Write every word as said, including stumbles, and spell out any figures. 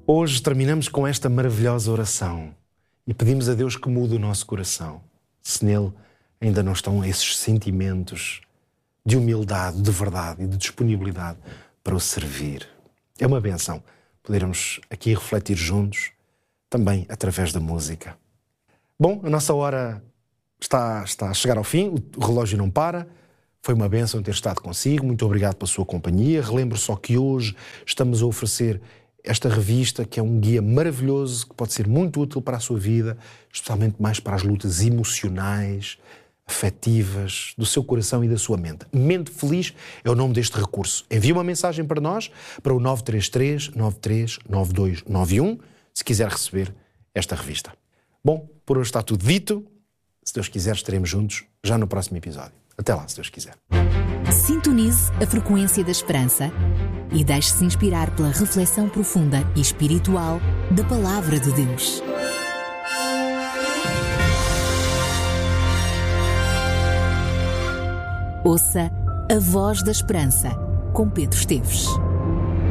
Hoje terminamos com esta maravilhosa oração e pedimos a Deus que mude o nosso coração, se nele ainda não estão esses sentimentos de humildade, de verdade e de disponibilidade para o servir. É uma benção podermos aqui refletir juntos, também através da música. Bom, a nossa hora está, está a chegar ao fim, o relógio não para. Foi uma bênção ter estado consigo, muito obrigado pela sua companhia. Relembro só que hoje estamos a oferecer esta revista, que é um guia maravilhoso, que pode ser muito útil para a sua vida, especialmente mais para as lutas emocionais, afetivas, do seu coração e da sua mente. Mente Feliz é o nome deste recurso. Envie uma mensagem para nós, para o nove três três, nove três nove dois nove um, se quiser receber esta revista. Bom, por hoje está tudo dito. Se Deus quiser, estaremos juntos já no próximo episódio. Até lá, se Deus quiser. Sintonize a frequência da esperança e deixe-se inspirar pela reflexão profunda e espiritual da Palavra de Deus. Ouça a Voz da Esperança, com Pedro Esteves.